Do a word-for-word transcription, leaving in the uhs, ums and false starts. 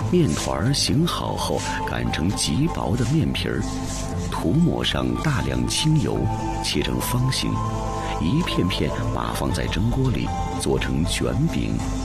面团醒好后擀成极薄的面皮儿，涂抹上大量清油，切成方形，一片片码放在蒸锅里，做成卷饼